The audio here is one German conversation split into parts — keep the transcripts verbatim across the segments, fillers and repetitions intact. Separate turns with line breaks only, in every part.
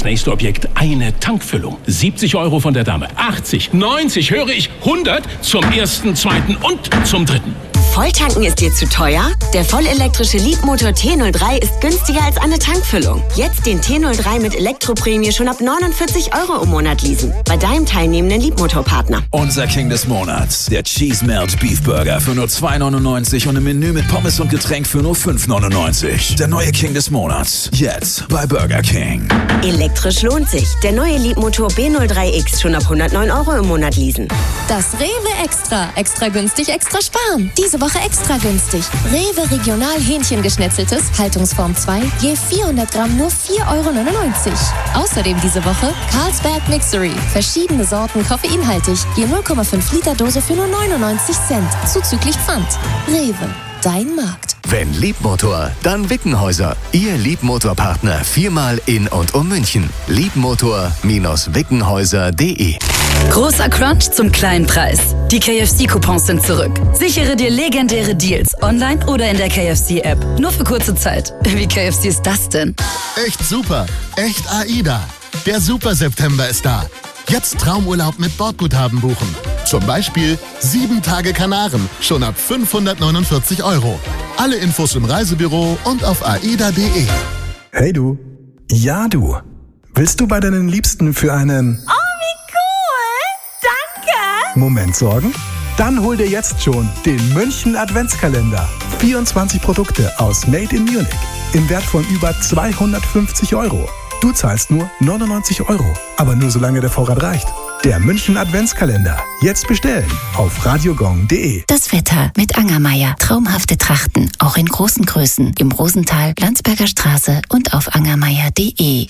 das nächste Objekt eine Tankfüllung. siebzig Euro von der Dame. achtzig, neunzig, höre ich, hundert zum ersten, zweiten und zum dritten.
Volltanken ist dir zu teuer? Der vollelektrische Leapmotor T null drei ist günstiger als eine Tankfüllung. Jetzt den T null drei mit Elektroprämie schon ab neunundvierzig Euro im Monat leasen. Bei deinem teilnehmenden Leapmotor-Partner.
Unser King des Monats. Der Cheese Melt Beef Burger für nur zwei neunundneunzig und ein Menü mit Pommes und Getränk für nur fünf neunundneunzig. Der neue King des Monats. Jetzt bei Burger King.
Elektrisch lohnt sich. Der neue Leapmotor B null drei X schon ab hundertneun Euro im Monat leasen.
Das Rewe Extra. Extra günstig, extra sparen. Diese Woche extra günstig. Rewe Regional Hähnchengeschnetzeltes, Haltungsform zwei, je vierhundert Gramm nur vier Euro neunundneunzig. Außerdem diese Woche Carlsberg Mixery. Verschiedene Sorten koffeinhaltig, je null Komma fünf Liter Dose für nur neunundneunzig Cent. Zuzüglich Pfand. Rewe. Dein Markt.
Wenn Leapmotor, dann Wickenhäuser. Ihr Leapmotor-Partner viermal in und um München. Leapmotor Wickenhäuser punkt de.
Großer Crunch zum kleinen Preis. Die K F C-Coupons sind zurück. Sichere dir legendäre Deals online oder in der K F C-App. Nur für kurze Zeit. Wie K F C ist das denn?
Echt super. Echt AIDA. Der Super September ist da. Jetzt Traumurlaub mit Bordguthaben buchen. Zum Beispiel sieben Tage Kanaren, schon ab fünfhundertneunundvierzig Euro. Alle Infos im Reisebüro und auf aida punkt de.
Hey du. Ja du. Willst du bei deinen Liebsten für einen
Oh, wie cool! Danke!
Moment sorgen? Dann hol dir jetzt schon den München Adventskalender. vierundzwanzig Produkte aus Made in Munich im Wert von über zweihundertfünfzig Euro. Du zahlst nur neunundneunzig Euro, aber nur solange der Vorrat reicht. Der München Adventskalender. Jetzt bestellen auf radiogong punkt de.
Das Wetter mit Angermeier. Traumhafte Trachten, auch in großen Größen. Im Rosental, Landsberger Straße und auf angermeier punkt de.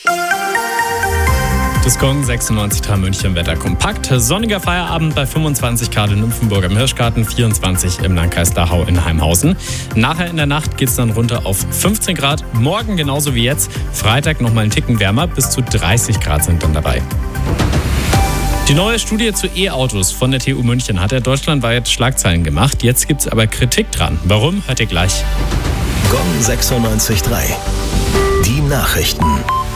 Das Gong sechsundneunzig Komma drei München Wetter kompakt. Sonniger Feierabend bei fünfundzwanzig Grad in Nymphenburg im Hirschgarten, vierundzwanzig im Landkreis Dachau in Heimhausen. Nachher in der Nacht geht es dann runter auf fünfzehn Grad. Morgen genauso wie jetzt. Freitag nochmal einen Ticken wärmer. Bis zu dreißig Grad sind dann dabei. Die neue Studie zu E-Autos von der T U München hat ja deutschlandweit Schlagzeilen gemacht. Jetzt gibt es aber Kritik dran. Warum? Hört ihr gleich.
Gong sechsundneunzig Komma drei. Die Nachrichten.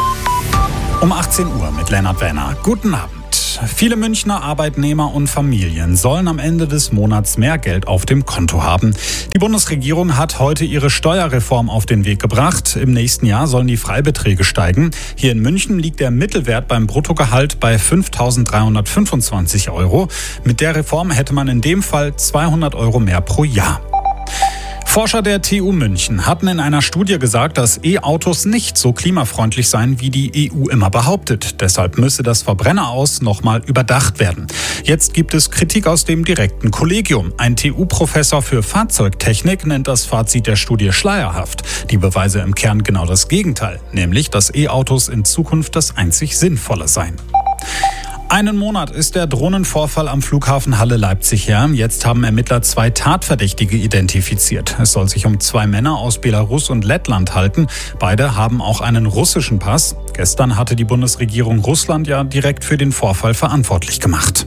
Um achtzehn Uhr mit Lennart Werner. Guten Abend. Viele Münchner Arbeitnehmer und Familien sollen am Ende des Monats mehr Geld auf dem Konto haben. Die Bundesregierung hat heute ihre Steuerreform auf den Weg gebracht. Im nächsten Jahr sollen die Freibeträge steigen. Hier in München liegt der Mittelwert beim Bruttogehalt bei fünftausenddreihundertfünfundzwanzig Euro. Mit der Reform hätte man in dem Fall zweihundert Euro mehr pro Jahr. Forscher der T U München hatten in einer Studie gesagt, dass E-Autos nicht so klimafreundlich seien, wie die E U immer behauptet. Deshalb müsse das Verbrenner-Aus nochmal überdacht werden. Jetzt gibt es Kritik aus dem direkten Kollegium. Ein T U-Professor für Fahrzeugtechnik nennt das Fazit der Studie schleierhaft. Die Beweise im Kern genau das Gegenteil, nämlich dass E-Autos in Zukunft das einzig Sinnvolle seien. Einen Monat ist der Drohnenvorfall am Flughafen Halle-Leipzig her. Jetzt haben Ermittler zwei Tatverdächtige identifiziert. Es soll sich um zwei Männer aus Belarus und Lettland halten. Beide haben auch einen russischen Pass. Gestern hatte die Bundesregierung Russland ja direkt für den Vorfall verantwortlich gemacht.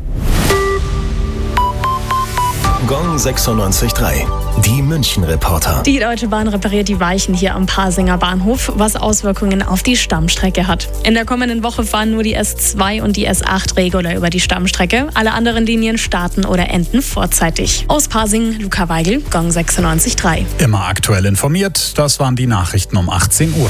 Gong sechsundneunzig Komma drei. Die München-Reporter.
Die Deutsche Bahn repariert die Weichen hier am Pasinger Bahnhof, was Auswirkungen auf die Stammstrecke hat. In der kommenden Woche fahren nur die S zwei und die S acht regulär über die Stammstrecke. Alle anderen Linien starten oder enden vorzeitig. Aus Pasing, Luca Weigel, Gong sechsundneunzig Komma drei.
Immer aktuell informiert, das waren die Nachrichten um achtzehn Uhr.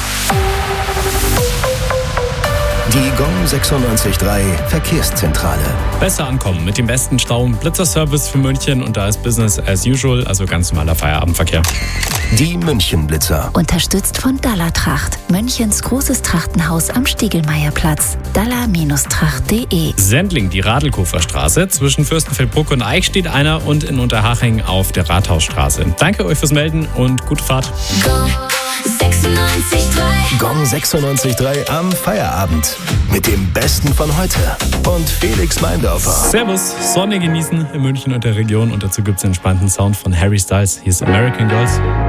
Die Gong sechsundneunzig Komma drei Verkehrszentrale.
Besser ankommen mit dem besten Stau. Blitzerservice für München und da ist Business as usual, also ganz normaler Feierabendverkehr.
Die München-Blitzer.
Unterstützt von Dalla Tracht. Münchens großes Trachtenhaus am Stiegelmeierplatz. dalla Tracht punkt de.
Sendling, die Radlkofer Straße. Zwischen Fürstenfeldbruck und Eich steht einer und in Unterhaching auf der Rathausstraße. Danke euch fürs Melden und gute Fahrt.
Gong sechsundneunzig Komma drei. Gong sechsundneunzig Komma drei am Feierabend. Mit dem Besten von heute und Felix Meindorfer.
Servus, Sonne genießen in München und der Region und dazu gibt es einen entspannten Sound von Harry Styles. Hier ist American Girls.